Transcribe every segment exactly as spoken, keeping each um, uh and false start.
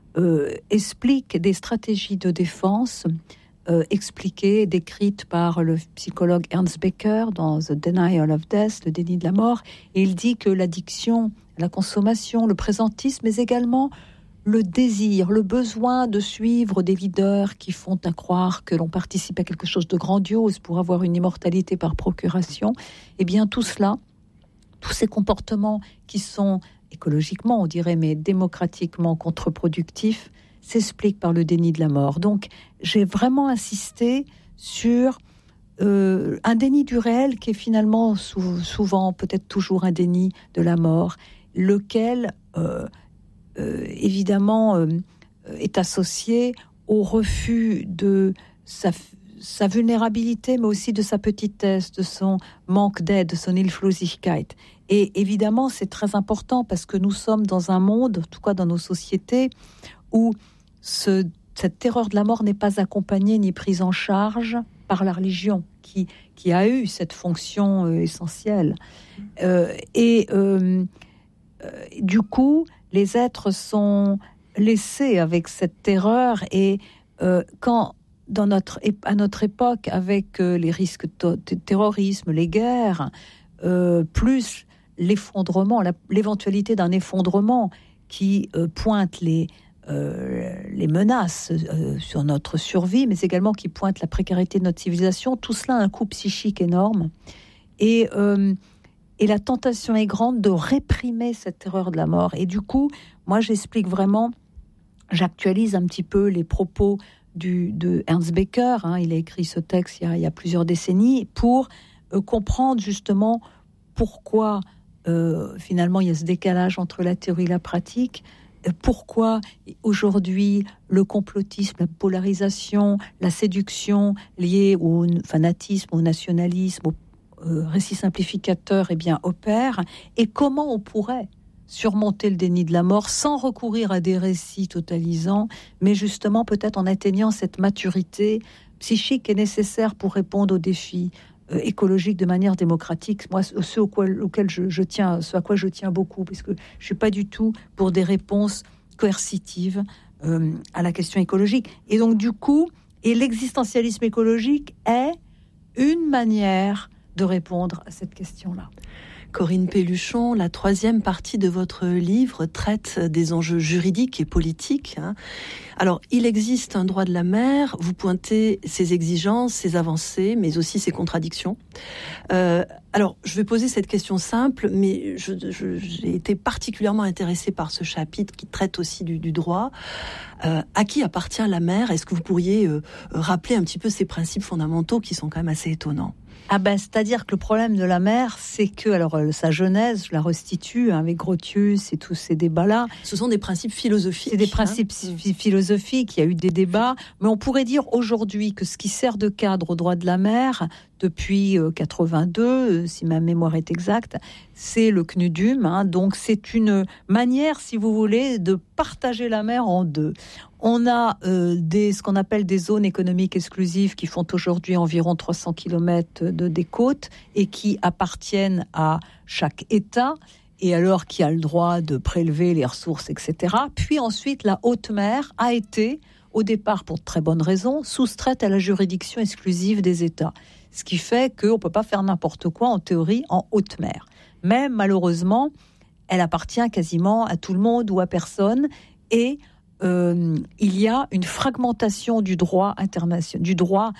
euh, explique des stratégies de défense euh, expliquées, décrites par le psychologue Ernst Becker dans The Denial of Death, le déni de la mort. Et il dit que l'addiction, la consommation, le présentisme, mais également le désir, le besoin de suivre des leaders qui font à croire que l'on participe à quelque chose de grandiose pour avoir une immortalité par procuration, eh bien tout cela, tous ces comportements qui sont écologiquement, on dirait, mais démocratiquement contre-productifs, s'expliquent par le déni de la mort. Donc j'ai vraiment insisté sur euh, un déni du réel qui est finalement sou- souvent, peut-être toujours un déni de la mort, lequel... Euh, Euh, évidemment euh, est associé au refus de sa, sa vulnérabilité, mais aussi de sa petitesse, de son manque d'aide, de son Hilflosigkeit. Et évidemment, c'est très important parce que nous sommes dans un monde, en tout cas dans nos sociétés, où ce, cette terreur de la mort n'est pas accompagnée ni prise en charge par la religion, qui, qui a eu cette fonction euh, essentielle. Euh, et euh, euh, du coup, les êtres sont laissés avec cette terreur et euh, quand, dans notre, à notre époque, avec euh, les risques de terrorisme, les guerres, euh, plus l'effondrement, la, l'éventualité d'un effondrement qui euh, pointe les, euh, les menaces euh, sur notre survie, mais également qui pointe la précarité de notre civilisation, tout cela a un coût psychique énorme. Et... Euh, Et la tentation est grande de réprimer cette terreur de la mort. Et du coup, moi, j'explique vraiment, j'actualise un petit peu les propos du, de Ernst Becker. Hein, il a écrit ce texte il y a, il y a plusieurs décennies pour euh, comprendre justement pourquoi, euh, finalement, il y a ce décalage entre la théorie et la pratique. Euh, pourquoi, aujourd'hui, le complotisme, la polarisation, la séduction liée au fanatisme, au nationalisme, au Euh, récit simplificateur eh bien, opère, et comment on pourrait surmonter le déni de la mort sans recourir à des récits totalisants, mais justement peut-être en atteignant cette maturité psychique qui est nécessaire pour répondre aux défis euh, écologiques de manière démocratique. Moi, ce auquel, auquel je, je tiens, ce à quoi je tiens beaucoup, parce que je suis pas du tout pour des réponses coercitives euh, à la question écologique. Et donc du coup, et l'existentialisme écologique est une manière de répondre à cette question-là. Corinne Pelluchon, la troisième partie de votre livre traite des enjeux juridiques et politiques. Alors, il existe un droit de la mer, vous pointez ses exigences, ses avancées, mais aussi ses contradictions. Euh, alors, je vais poser cette question simple, mais je, je, j'ai été particulièrement intéressée par ce chapitre qui traite aussi du, du droit. Euh, à qui appartient la mer ? Est-ce que vous pourriez euh, rappeler un petit peu ces principes fondamentaux qui sont quand même assez étonnants ? Ah ben, c'est-à-dire que le problème de la mer, c'est que, alors sa genèse, je la restitue hein, avec Grotius et tous ces débats-là. Ce sont des principes philosophiques. C'est des principes hein. philosophiques, il y a eu des débats, mais on pourrait dire aujourd'hui que ce qui sert de cadre au droit de la mer, depuis quatre-vingt-deux, si ma mémoire est exacte, c'est le C N U D U M. Hein, donc c'est une manière, si vous voulez, de partager la mer en deux. On a euh, des, ce qu'on appelle des zones économiques exclusives qui font aujourd'hui environ trois cents kilomètres de, des côtes et qui appartiennent à chaque État, et alors qui a le droit de prélever les ressources, et cetera. Puis ensuite, la haute mer a été, au départ pour de très bonnes raisons, soustraite à la juridiction exclusive des États. Ce qui fait qu'on ne peut pas faire n'importe quoi, en théorie, en haute mer. Mais malheureusement, elle appartient quasiment à tout le monde ou à personne, et Euh, il y a une fragmentation du droit international, du droit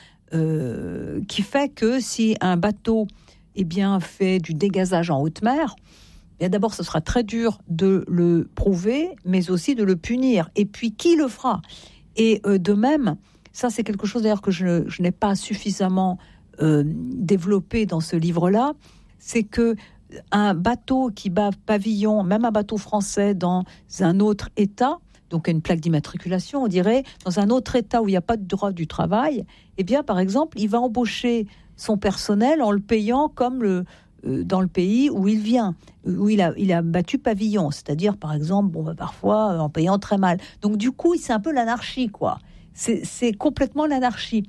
euh, qui fait que si un bateau eh bien, fait du dégazage en haute mer, eh d'abord ce sera très dur de le prouver, mais aussi de le punir. Et puis qui le fera ? Et euh, de même, ça c'est quelque chose d'ailleurs que je, je n'ai pas suffisamment euh, développé dans ce livre-là, c'est que un bateau qui bat pavillon, même un bateau français dans un autre État, donc une plaque d'immatriculation, on dirait, dans un autre État où il n'y a pas de droit du travail, eh bien, par exemple, il va embaucher son personnel en le payant comme le, euh, dans le pays où il vient, où il a, il a battu pavillon, c'est-à-dire, par exemple, bon, bah, parfois, euh, en payant très mal. Donc, du coup, c'est un peu l'anarchie, quoi. C'est, c'est complètement l'anarchie.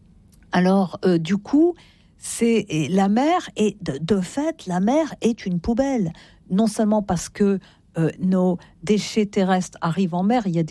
Alors, euh, du coup, c'est la mer, et de, de fait, la mer est une poubelle. Non seulement parce que Euh, nos déchets terrestres arrivent en mer, il y a